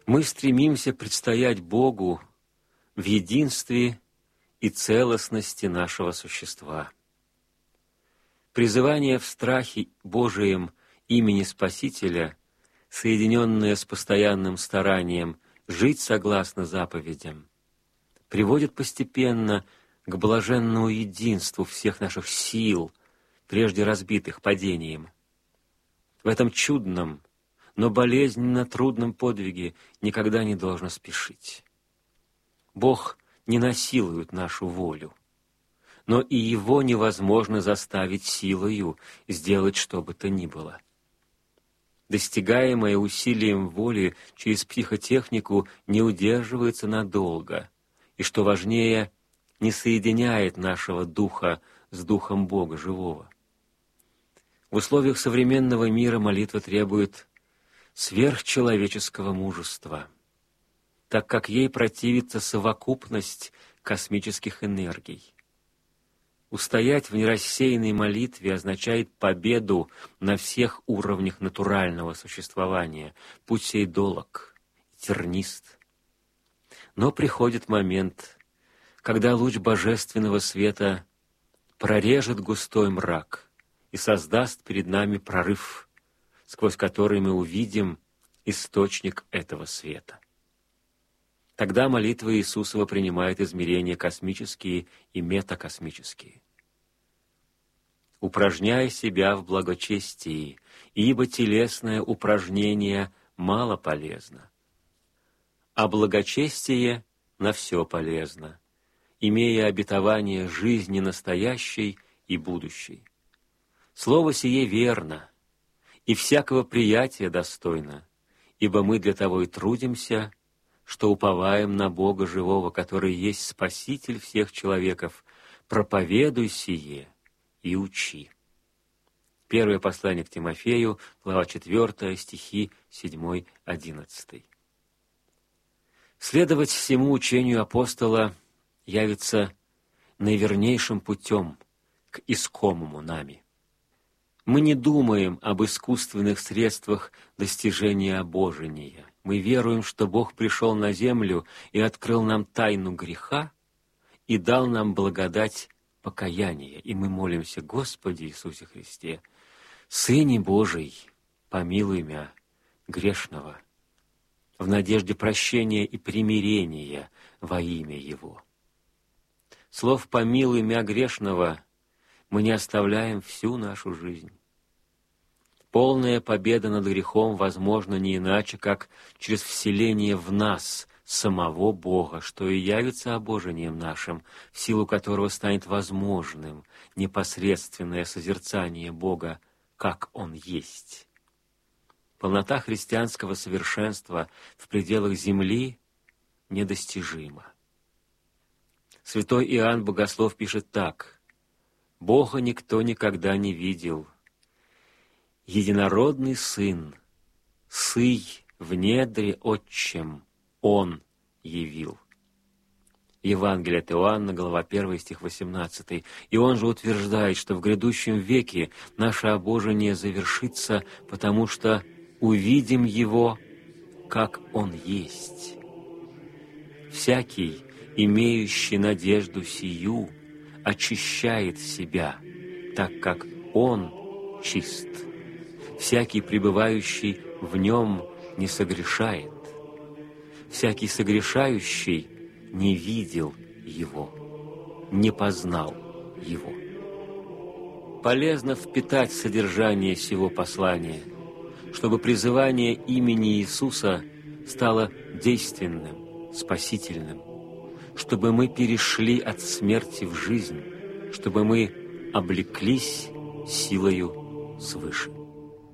Мы стремимся предстоять Богу в единстве и целостности нашего существа. Призывание в страхе Божием имени Спасителя, соединенное с постоянным старанием жить согласно заповедям, приводит постепенно к блаженному единству всех наших сил, прежде разбитых падением. В этом чудном, но болезненно трудном подвиге никогда не должно спешить. Бог не насилует нашу волю, но и Его невозможно заставить силою сделать что бы то ни было. Достигаемое усилием воли через психотехнику не удерживается надолго, и, что важнее, не соединяет нашего духа с духом Бога живого. В условиях современного мира молитва требует сверхчеловеческого мужества, так как ей противится совокупность космических энергий. Устоять в нерассеянной молитве означает победу на всех уровнях натурального существования, путь сей долог и тернист. Но приходит момент, когда луч божественного света прорежет густой мрак и создаст перед нами прорыв, сквозь который мы увидим источник этого света. Тогда молитва Иисусова принимает измерения космические и метакосмические. «Упражняй себя в благочестии, ибо телесное упражнение мало полезно, а благочестие на все полезно, имея обетование жизни настоящей и будущей. Слово сие верно, и всякого приятия достойно, ибо мы для того и трудимся, что уповаем на Бога живого, который есть Спаситель всех человеков, проповедуй сие и учи». Первое послание к Тимофею, глава 4, стихи 7-11. Следовать всему учению апостола явится наивернейшим путем к искомому нами. Мы не думаем об искусственных средствах достижения обожения. Мы веруем, что Бог пришел на землю и открыл нам тайну греха и дал нам благодать покаяния. И мы молимся: Господи Иисусе Христе, Сыне Божий, помилуй мя, грешного, в надежде прощения и примирения во имя Его. Слов «помилуй мя, грешного» мы не оставляем всю нашу жизнь. Полная победа над грехом возможна не иначе, как через вселение в нас самого Бога, что и явится обожением нашим, в силу которого станет возможным непосредственное созерцание Бога, как Он есть. Полнота христианского совершенства в пределах земли недостижима. Святой Иоанн Богослов пишет так: «Бога никто никогда не видел. Единородный Сын, сый в недре Отчем, Он явил». Евангелие от Иоанна, глава 1, стих 18. И он же утверждает, что в грядущем веке наше обожение завершится, потому что увидим Его, как Он есть. Всякий, имеющий надежду сию, очищает себя, так как Он чист. Всякий, пребывающий в Нем, не согрешает. Всякий согрешающий не видел Его, не познал Его. Полезно впитать содержание сего послания, чтобы призывание имени Иисуса стало действенным, спасительным, чтобы мы перешли от смерти в жизнь, чтобы мы облеклись силою свыше.